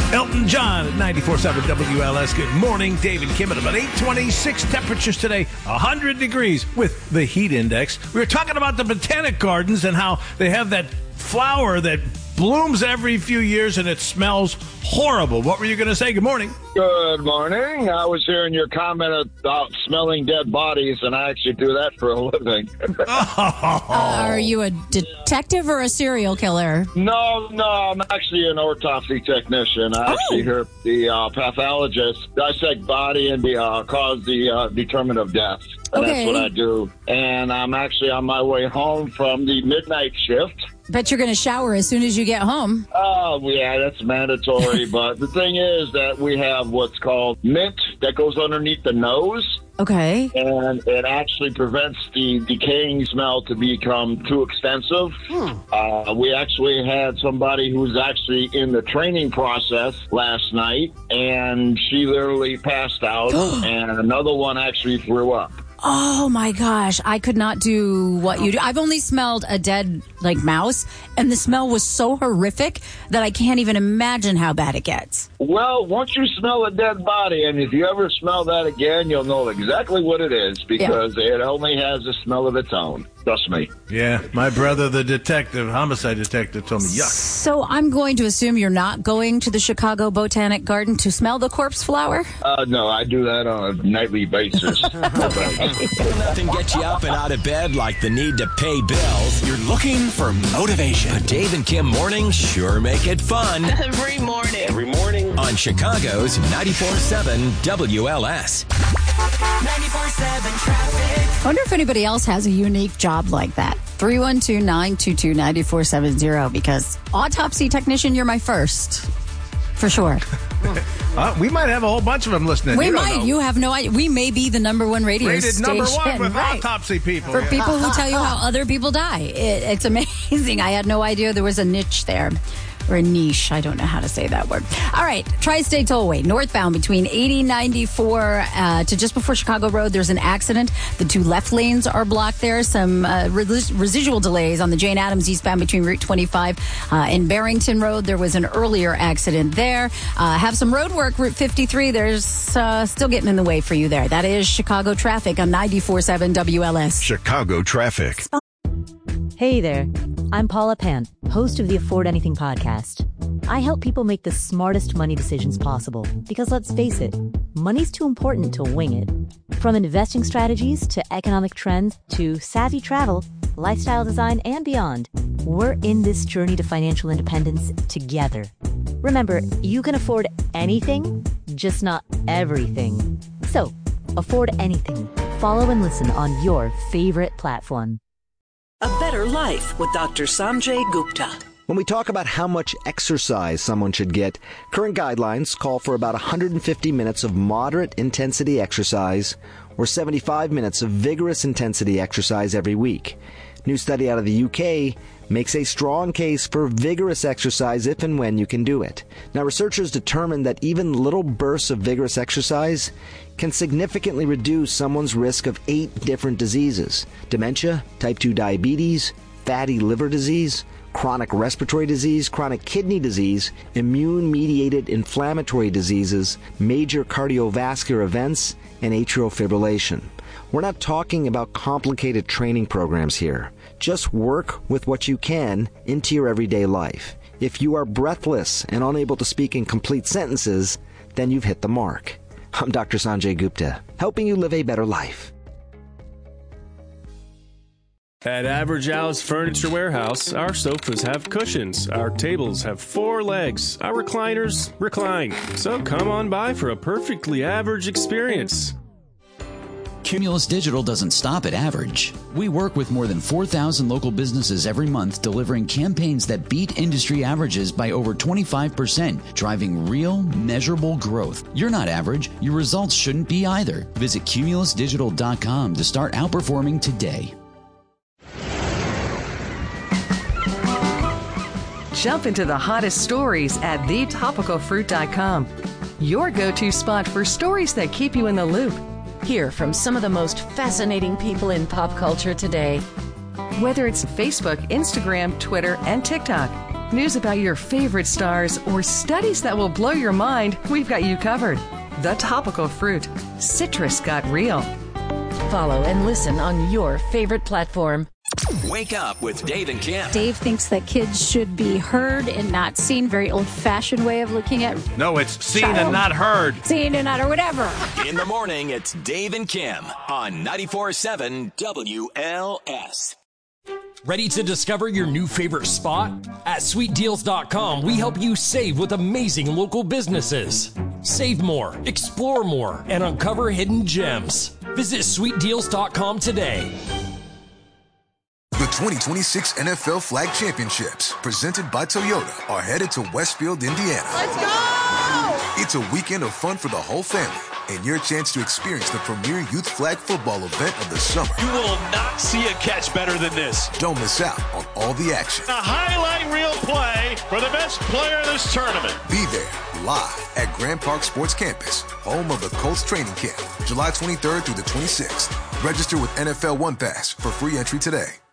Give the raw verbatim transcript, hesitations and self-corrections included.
Elton John at ninety-four point seven W L S. Good morning. Dave and Kim at about eight twenty-six. Temperatures today, one hundred degrees with the heat index. We were talking about the Botanic Gardens and how they have that flower that blooms every few years and it smells horrible. What were you going to say? Good morning. Good morning. I was hearing your comment about smelling dead bodies, and I actually do that for a living. uh, are you a detective or a serial killer? No, no, I'm actually an autopsy technician. I oh. actually hear the uh, pathologist dissect body and the uh, cause the uh, determinant of death. And okay. That's what I do. And I'm actually on my way home from the midnight shift. Bet you're going to shower as soon as you get home. Oh, yeah, that's mandatory. But the thing is that we have what's called mint that goes underneath the nose. Okay. And it actually prevents the decaying smell to become too extensive. Hmm. Uh, we actually had somebody who was actually in the training process last night, and she literally passed out, and another one actually threw up. Oh, my gosh. I could not do what you do. I've only smelled a dead, like, mouse, and the smell was so horrific that I can't even imagine how bad it gets. Well, once you smell a dead body, and if you ever smell that again, you'll know exactly what it is, because yeah. it only has a smell of its own. Trust me. Yeah, my brother, the detective, homicide detective, told me yuck. So I'm going to assume you're not going to the Chicago Botanic Garden to smell the corpse flower? Uh, no, I do that on a nightly basis. Nothing gets you up and out of bed like the need to pay bills. You're looking for motivation. But Dave and Kim mornings sure make it fun. Every morning. Every morning. On Chicago's ninety-four point seven W L S. ninety-four point seven traffic. I wonder if anybody else has a unique job like that. three one two, nine two two, nine four seven zero, because autopsy technician, you're my first. For sure. uh, we might have a whole bunch of them listening. We you might. Know. You have no idea. We may be the number one radio Rated station. number one with right. autopsy people. For yeah. people who tell you how other people die. It, it's amazing. I had no idea there was a niche there. Or a niche. I don't know how to say that word. All right. Tri-State Tollway, northbound between eighty ninety-four uh, to just before Chicago Road. There's an accident. The two left lanes are blocked there. Some uh, res- residual delays on the Jane Addams eastbound between Route twenty-five uh, and Barrington Road. There was an earlier accident there. Uh, have some road work. Route fifty-three. There's uh, still getting in the way for you there. That is Chicago traffic on ninety-four point seven W L S. Chicago traffic. Hey there, I'm Paula Pant, host of the Afford Anything podcast. I help people make the smartest money decisions possible because, let's face it, money's too important to wing it. From investing strategies to economic trends to savvy travel, lifestyle design, and beyond, we're in this journey to financial independence together. Remember, you can afford anything, just not everything. So, afford anything. Follow and listen on your favorite platform. A better life with Doctor Sanjay Gupta. When we talk about how much exercise someone should get, current guidelines call for about one hundred fifty minutes of moderate intensity exercise or seventy-five minutes of vigorous intensity exercise every week. New study out of the U K makes a strong case for vigorous exercise if and when you can do it. Now, researchers determined that even little bursts of vigorous exercise can significantly reduce someone's risk of eight different diseases: dementia, type two diabetes, fatty liver disease, chronic respiratory disease, chronic kidney disease, immune-mediated inflammatory diseases, major cardiovascular events, and atrial fibrillation. We're not talking about complicated training programs here. Just work with what you can into your everyday life. If you are breathless and unable to speak in complete sentences, then you've hit the mark. I'm Doctor Sanjay Gupta, helping you live a better life. At Average Al's Furniture Warehouse, our sofas have cushions, our tables have four legs, our recliners recline. So come on by for a perfectly average experience. Cumulus Digital doesn't stop at average. We work with more than four thousand local businesses every month, delivering campaigns that beat industry averages by over twenty-five percent, driving real, measurable growth. You're not average. Your results shouldn't be either. Visit cumulus digital dot com to start outperforming today. Jump into the hottest stories at the topical fruit dot com. Your go-to spot for stories that keep you in the loop. Hear from some of the most fascinating people in pop culture today. Whether it's Facebook, Instagram, Twitter, and TikTok, News about your favorite stars or studies that will blow your mind, we've got you covered. The Topical Fruit. Citrus got real. Follow and listen on your favorite platform. Wake up with Dave and Kim. Dave thinks that kids should be heard and not seen. Very old-fashioned way of looking at. No, it's seen child. and not heard. Seen and not, or whatever. In the morning, it's Dave and Kim on ninety-four point seven W L S. Ready to discover your new favorite spot? At sweet deals dot com, we help you save with amazing local businesses. Save more, explore more, and uncover hidden gems. Visit sweet deals dot com today. The twenty twenty-six N F L Flag Championships, presented by Toyota, are headed to Westfield, Indiana. Let's go! It's a weekend of fun for the whole family, and your chance to experience the premier youth flag football event of the summer. You will not see a catch better than this. Don't miss out on all the action. A highlight reel play for the best player in this tournament. Be there live at Grand Park Sports Campus, home of the Colts training camp, July twenty-third through the twenty-sixth. Register with N F L One Pass for free entry today.